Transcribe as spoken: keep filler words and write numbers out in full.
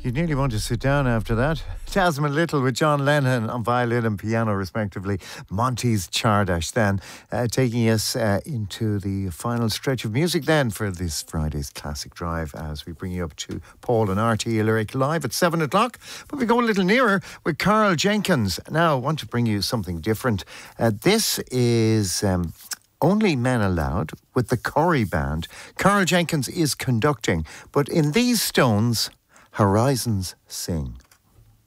You'd nearly want to sit down after that. Jasmine Little with John Lennon on violin and piano, respectively. Monty's Chardash then, uh, taking us uh, into the final stretch of music then for this Friday's Classic Drive as we bring you up to Paul and R T Lyric live at seven o'clock. But we go a little nearer with Carl Jenkins. Now, I want to bring you something different. Uh, this is... Um, Only Men Allowed with the Corrie Band. Carl Jenkins is conducting, but in these stones, horizons sing.